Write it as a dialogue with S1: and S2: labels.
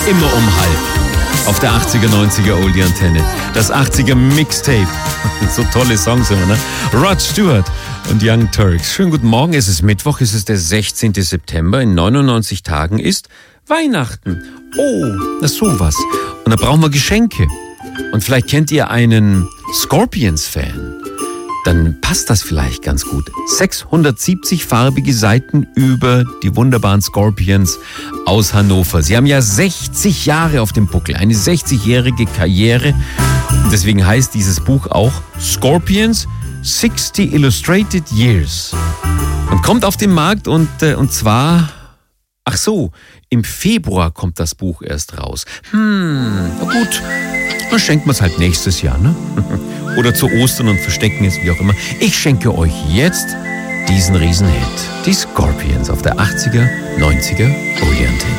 S1: Immer um halb. Auf der 80er, 90er Oldie-Antenne. Das 80er Mixtape. So tolle Songs immer, ne? Rod Stewart und Young Turks. Schönen guten Morgen, es ist Mittwoch, es ist der 16. September. In 99 Tagen ist Weihnachten. Oh, na sowas. Und da brauchen wir Geschenke. Und vielleicht kennt ihr einen Scorpions-Fan. Dann passt das vielleicht ganz gut. 670 farbige Seiten über die wunderbaren Scorpions aus Hannover. Sie haben ja 60 Jahre auf dem Buckel, eine 60-jährige Karriere. Und deswegen heißt dieses Buch auch Scorpions 60 Illustrated Years. Und kommt auf den Markt und zwar, ach so, im Februar kommt das Buch erst raus. Na gut, dann schenken wir es halt nächstes Jahr, ne? Oder zu Ostern und verstecken es, wie auch immer. Ich schenke euch jetzt diesen Riesenhit. Die Scorpions auf der 80er, 90er Oldie-Antenne.